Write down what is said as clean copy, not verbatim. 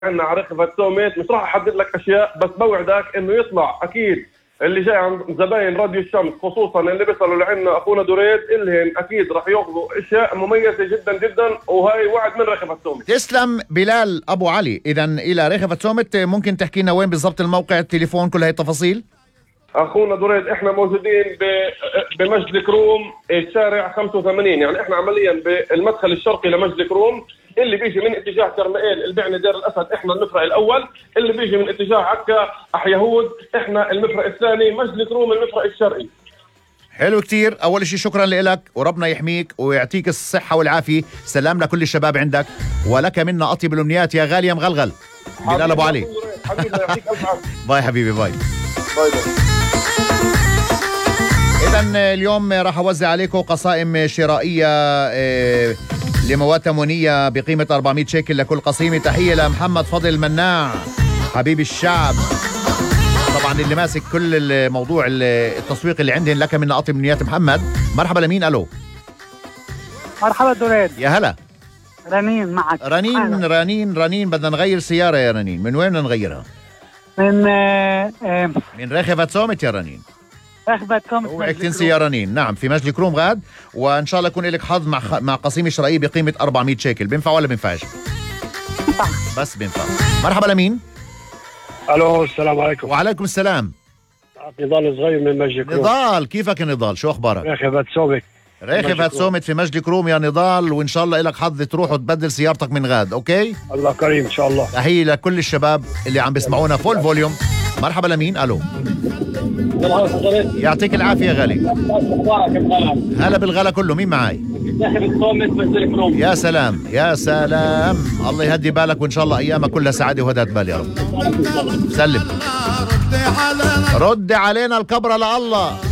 عندنا على رخفة توميت، مش راح احدد لك اشياء، بس بوعدك انه يطلع اكيد اللي جاي عند زباين راديو الشمس، خصوصا اللي بيصلوا لعنا اخونا دريد، اللي اكيد راح ياخذوا اشياء مميزه جدا جدا، وهي وعد من رخفة توميت. تسلم بلال ابو علي. اذا الى رخفة تومت، ممكن تحكي لنا وين بالضبط الموقع، التليفون، كل هاي التفاصيل؟ اخونا دريد احنا موجودين بمجد كروم، الشارع 85، يعني احنا عمليا بالمدخل الشرقي لمجد كروم، اللي بيجي من اتجاه كرمائيل البعني دير الاسد احنا المفرق الاول، اللي بيجي من اتجاه عكا احيهود احنا المفرق الثاني، مجد كروم المفرق الشرقي. حلو كتير. اول شيء شكرا لك، وربنا يحميك ويعطيك الصحة والعافية. سلام لكل الشباب عندك، ولك منا اطيب الامنيات يا غالي يا مغلغل. بلال ابو علي. حبيبي يعطيك الف عافية. باي حبيبي، باي باي. إذا اليوم راح أوزع عليكم قصائم شرائية لمواد تموينية بقيمة 400 شيكل لكل قصيمة. تحية لمحمد فضل مناع حبيب الشعب، طبعا اللي ماسك كل الموضوع التسويق اللي عندهم. لك من أطيب نيات محمد. مرحبا لمين؟ ألو. مرحبا دريد. يا هلا. رنين معك. رنين بدنا نغير سيارة يا رنين. من وين بدنا نغيرها؟ من رخفة تومت يا رنين. رخفة تومت. اوعك تنسي يا رنين. نعم، في مجد كروم غاد، وان شاء الله يكون لك حظ مع قصيمة شرائية بقيمة 400 شيكل. بينفع ولا بينفعش؟ بس بينفع. مرحبا لمين؟ الو، السلام عليكم. وعليكم السلام. نضال صغير من مجد كروم. نضال، كيفك يا نضال؟ شو اخبارك؟ رخفة تومت. رخفة تومت في مجد كروم يا نضال، وان شاء الله لك حظ تروح وتبدل سيارتك من غاد. اوكي؟ الله كريم ان شاء الله. تحية لكل الشباب اللي عم بيسمعونا فول فوليوم. مرحبا لمين؟ الو. يعطيك العافية يا غالي. هلا بالغلا كله. مين معاي؟ يا سلام يا سلام، الله يهدي بالك، وان شاء الله ايامك كلها سعادة وهداة بال يا رب. سلم. رد علينا الكبرى لله.